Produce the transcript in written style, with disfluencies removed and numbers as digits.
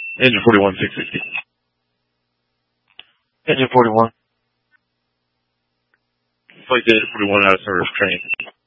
Engine 41, 660. Engine 41. Flight data 41 out of service, train.